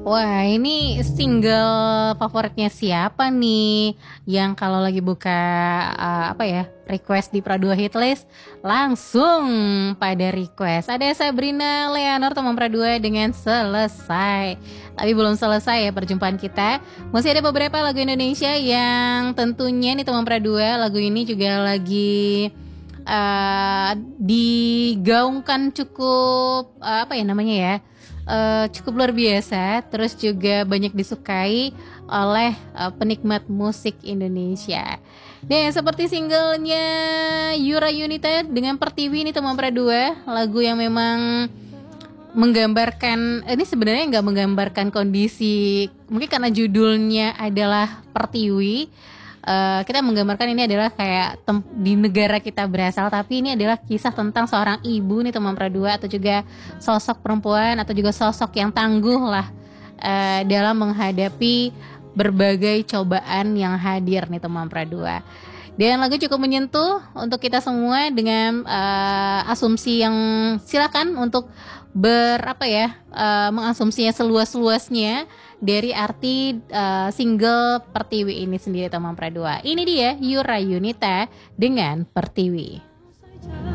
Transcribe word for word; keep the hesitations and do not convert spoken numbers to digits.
Wah, ini single favoritnya siapa nih? Yang kalau lagi buka uh, apa ya, request di Pro dua Hitlist langsung pada request. Ada Sabrina Leonor teman Pro dua dengan Selesai. Tapi belum selesai ya perjumpaan kita. Masih ada beberapa lagu Indonesia yang tentunya nih teman Pro dua, lagu ini juga lagi uh, digaungkan cukup uh, apa ya namanya ya? Uh, cukup luar biasa, terus juga banyak disukai oleh uh, penikmat musik Indonesia. Dan seperti singlenya Yura Yunita dengan Pertiwi ini teman dua, lagu yang memang menggambarkan, ini sebenarnya nggak menggambarkan kondisi, mungkin karena judulnya adalah Pertiwi. Uh, kita menggambarkan ini adalah kayak tem- di negara kita berasal, tapi ini adalah kisah tentang seorang ibu nih teman dua, atau juga sosok perempuan atau juga sosok yang tangguh lah uh, dalam menghadapi berbagai cobaan yang hadir nih teman dua. Dan lagu cukup menyentuh untuk kita semua dengan uh, asumsi yang silakan untuk ber apa ya uh, mengasumsinya seluas-luasnya dari arti uh, single Pertiwi ini sendiri teman Pradua. Ini dia Yura Yunita dengan Pertiwi.